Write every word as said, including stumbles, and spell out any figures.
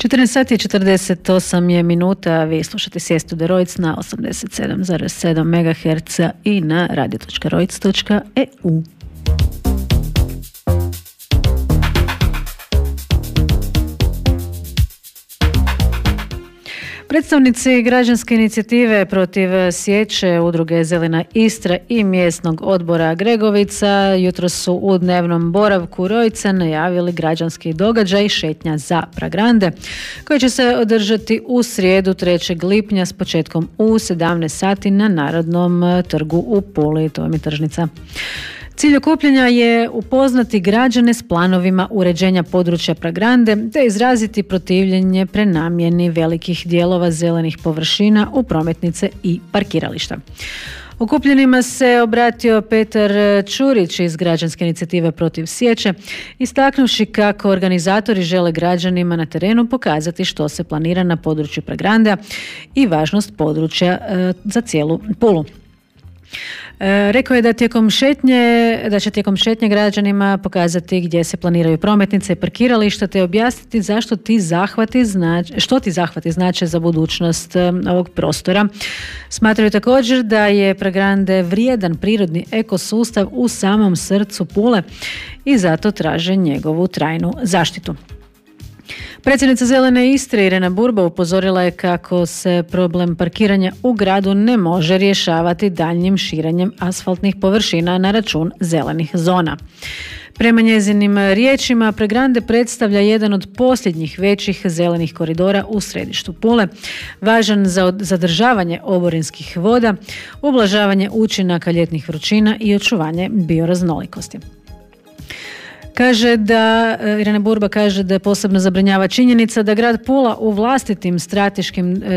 četrnaest sati i četrdeset osam je minuta, vi slušate Sjestu de Rojc na osamdeset sedam zarez sedam megaherca i na radio točka rojc točka e u. Predstavnici građanske inicijative protiv sječe udruge Zelena Istra i mjesnog odbora Gregovica jutro su u dnevnom boravku Rojca najavili građanski događaj šetnja za Pragrande koji će se održati u srijedu trećeg lipnja s početkom u sedamnaest sati na Narodnom trgu u Puli, to je tržnica. Cilj okupljanja je upoznati građane s planovima uređenja područja Pragrande te izraziti protivljenje prenamjeni velikih dijelova zelenih površina u prometnice i parkirališta. Okupljenima se obratio Petar Čurić iz građanske inicijative protiv sječe, istaknuvši kako organizatori žele građanima na terenu pokazati što se planira na području Pragrandea i važnost područja e, za cijelu Pulu. E, rekao je da tijekom šetnje, da će tijekom šetnje građanima pokazati gdje se planiraju prometnice i parkirališta te objasniti zašto ti zahvati znače, što ti zahvati znače za budućnost e, ovog prostora. Smatraju također da je Pragrande vrijedan prirodni ekosustav u samom srcu Pule i zato traže njegovu trajnu zaštitu. Predsjednica Zelene Istre Irena Burba upozorila je kako se problem parkiranja u gradu ne može rješavati daljnjim širenjem asfaltnih površina na račun zelenih zona. Prema njezinim riječima, Pragrande predstavlja jedan od posljednjih većih zelenih koridora u središtu Pule, važan za zadržavanje oborinskih voda, ublažavanje učinaka ljetnih vrućina i očuvanje bioraznolikosti. Kaže da, Irena Burba kaže da je posebno zabrinjava činjenica da grad Pula u vlastitim strateškim